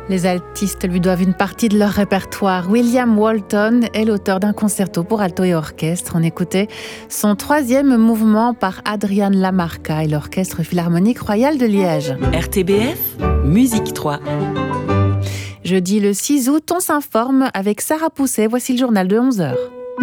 Les altistes lui doivent une partie de leur répertoire. William Walton est l'auteur d'un concerto pour alto et orchestre. On écoutait son 3e mouvement par Adrian Lamarca et l'Orchestre Philharmonique Royal de Liège. RTBF, Musique 3. Jeudi le 6 août, on s'informe avec Sarah Pousset. Voici le journal de 11h.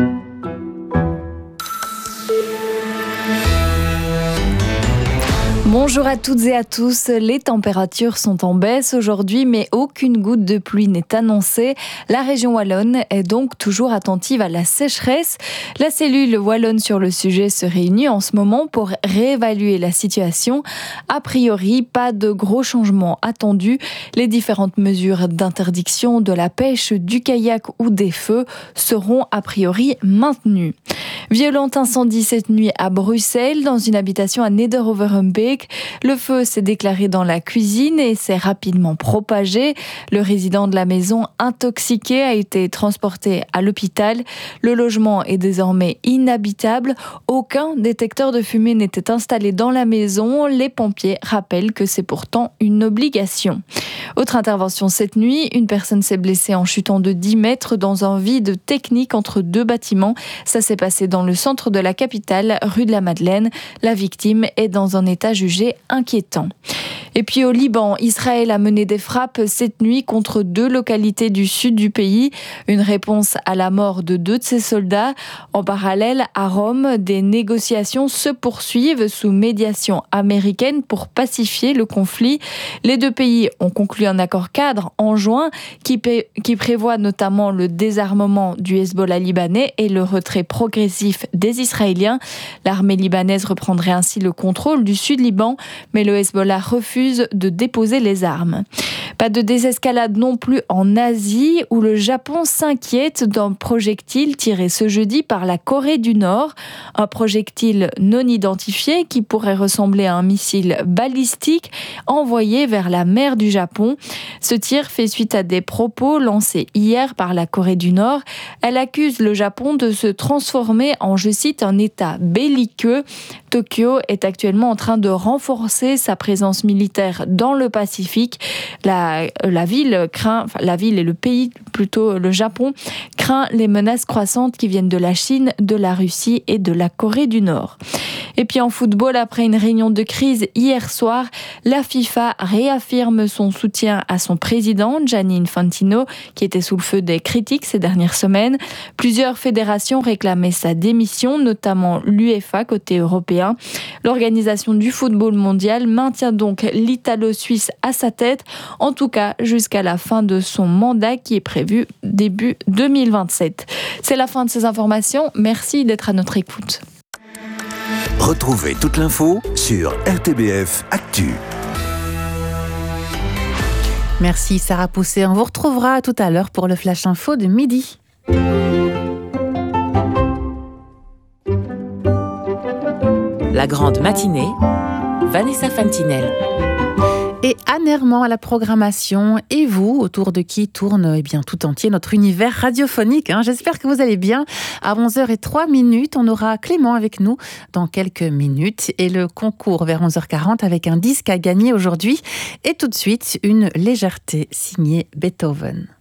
Bonjour à toutes et à tous. Les températures sont en baisse aujourd'hui, mais aucune goutte de pluie n'est annoncée. La région wallonne est donc toujours attentive à la sécheresse. La cellule wallonne sur le sujet se réunit en ce moment pour réévaluer la situation. A priori, pas de gros changements attendus. Les différentes mesures d'interdiction de la pêche, du kayak ou des feux seront a priori maintenues. Violent incendie cette nuit à Bruxelles, dans une habitation à Neder-Overhembeek. Le feu s'est déclaré dans la cuisine et s'est rapidement propagé. Le résident de la maison, intoxiqué, a été transporté à l'hôpital. Le logement est désormais inhabitable. Aucun détecteur de fumée n'était installé dans la maison. Les pompiers rappellent que c'est pourtant une obligation. Autre intervention cette nuit, une personne s'est blessée en chutant de 10 mètres dans un vide technique entre deux bâtiments. Ça s'est passé dans le centre de la capitale, rue de la Madeleine. La victime est dans un état jugé inquiétant. Et puis au Liban, Israël a mené des frappes cette nuit contre 2 localités du sud du pays. Une réponse à la mort de 2 de ses soldats. En parallèle, à Rome, des négociations se poursuivent sous médiation américaine pour pacifier le conflit. Les 2 pays ont conclu un accord cadre en juin qui prévoit notamment le désarmement du Hezbollah libanais et le retrait progressif des Israéliens. L'armée libanaise reprendrait ainsi le contrôle du sud Liban, mais le Hezbollah refuse de déposer les armes. Pas de désescalade non plus en Asie, où le Japon s'inquiète d'un projectile tiré ce jeudi par la Corée du Nord. Un projectile non identifié qui pourrait ressembler à un missile balistique envoyé vers la mer du Japon. Ce tir fait suite à des propos lancés hier par la Corée du Nord. Elle accuse le Japon de se transformer en, je cite, un État belliqueux. Tokyo est actuellement en train de renforcer sa présence militaire dans le Pacifique. La ville et le pays, plutôt le Japon, craint les menaces croissantes qui viennent de la Chine, de la Russie et de la Corée du Nord. Et puis en football, après une réunion de crise hier soir, la FIFA réaffirme son soutien à son président, Gianni Infantino, qui était sous le feu des critiques ces dernières semaines. Plusieurs fédérations réclamaient sa démission, notamment l'UEFA côté européen. L'organisation du football mondial maintient donc l'Italo-Suisse à sa tête, en tout cas jusqu'à la fin de son mandat qui est prévu début 2027. C'est la fin de ces informations. Merci d'être à notre écoute. Retrouvez toute l'info sur RTBF Actu. Merci Sarah Pousset. On vous retrouvera tout à l'heure pour le Flash Info de midi. La grande matinée, Vanessa Fantinel. Et Anne Herman à la programmation. Et vous, autour de qui tourne tout entier notre univers radiophonique. J'espère que vous allez bien. À 11h03, on aura Clément avec nous dans quelques minutes. Et le concours vers 11h40 avec un disque à gagner aujourd'hui. Et tout de suite, une légèreté signée Beethoven.